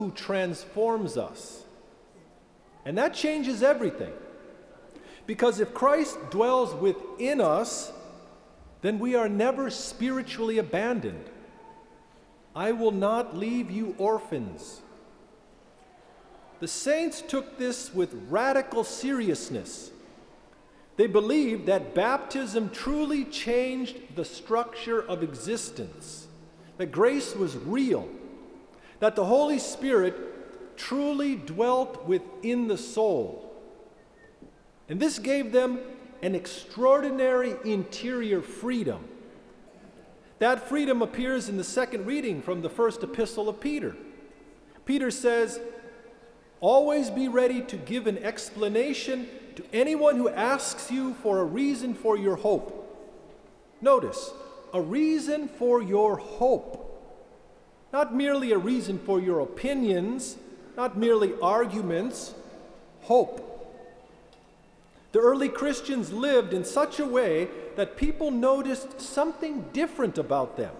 who transforms us. And that changes everything. Because if Christ dwells within us, then we are never spiritually abandoned. I will not leave you orphans. The saints took this with radical seriousness. They believed that baptism truly changed the structure of existence, that grace was real, that the Holy Spirit truly dwelt within the soul. And this gave them an extraordinary interior freedom. That freedom appears in the second reading from the first epistle of Peter. Peter says, "Always be ready to give an explanation to anyone who asks you for a reason for your hope." Notice, a reason for your hope. Not merely a reason for your opinions, not merely arguments, hope. The early Christians lived in such a way that people noticed something different about them.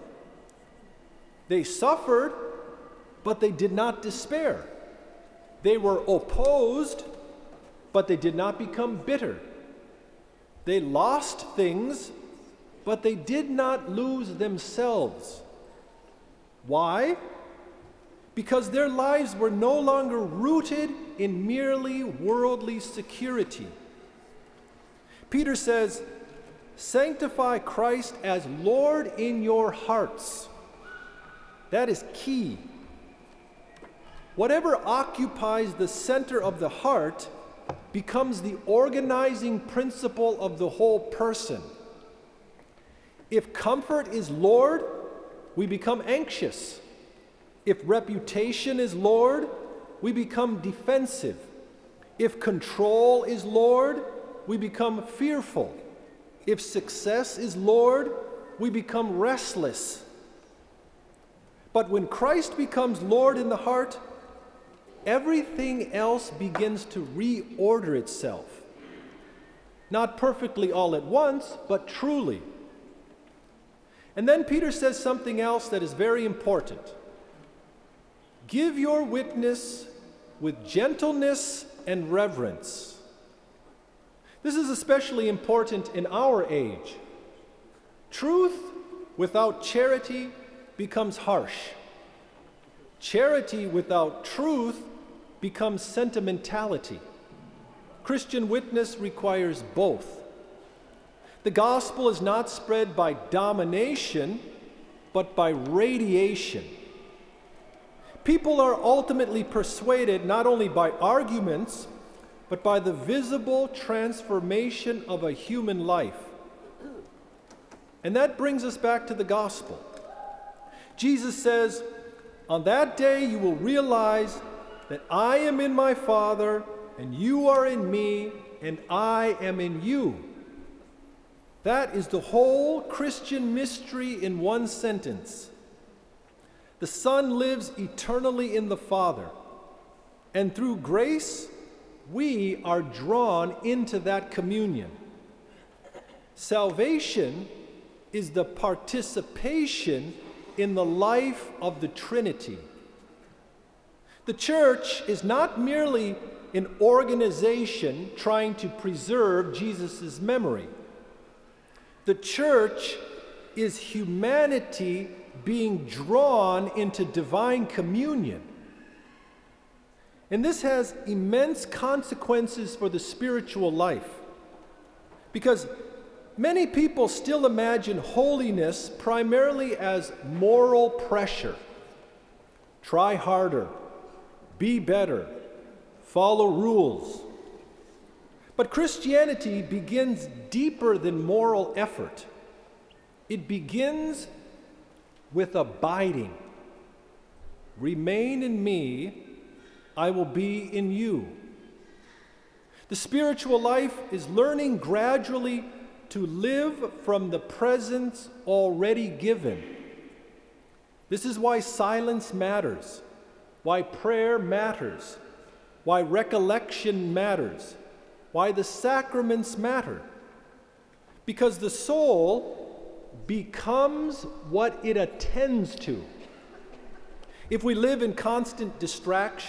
They suffered, but they did not despair. They were opposed, but they did not become bitter. They lost things, but they did not lose themselves. Why? Because their lives were no longer rooted in merely worldly security. Peter says, "Sanctify Christ as Lord in your hearts." That is key. Whatever occupies the center of the heart becomes the organizing principle of the whole person. If comfort is Lord, we become anxious. If reputation is Lord, we become defensive. If control is Lord, we become fearful. If success is Lord, we become restless. But when Christ becomes Lord in the heart, everything else begins to reorder itself. Not perfectly all at once, but truly. And then Peter says something else that is very important. Give your witness with gentleness and reverence. This is especially important in our age. Truth without charity becomes harsh. Charity without truth becomes sentimentality. Christian witness requires both. The gospel is not spread by domination, but by radiation. People are ultimately persuaded not only by arguments, but by the visible transformation of a human life. And that brings us back to the gospel. Jesus says, "On that day you will realize that I am in my Father, and you are in me, and I am in you." That is the whole Christian mystery in one sentence. The Son lives eternally in the Father, and through grace, we are drawn into that communion. Salvation is the participation in the life of the Trinity. The church is not merely an organization trying to preserve Jesus' memory. The church is humanity being drawn into divine communion. And this has immense consequences for the spiritual life, because many people still imagine holiness primarily as moral pressure. Try harder, be better, follow rules. But Christianity begins deeper than moral effort. It begins with abiding. Remain in me, I will be in you. The spiritual life is learning gradually to live from the presence already given. This is why silence matters, why prayer matters, why recollection matters, why the sacraments matter. Because the soul becomes what it attends to. If we live in constant distraction,